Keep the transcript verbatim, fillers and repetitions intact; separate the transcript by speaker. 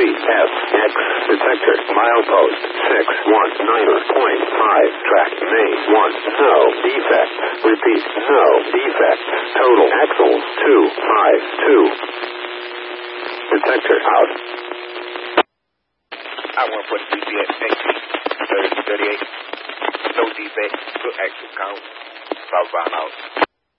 Speaker 1: three F X detector milepost six one niner point five track main one no defect. Repeat, no defect. Total axles two five two. Detector out.
Speaker 2: I want for the D B S eighteen thirty thirty-eight. No defect. Good axle count. Southbound out.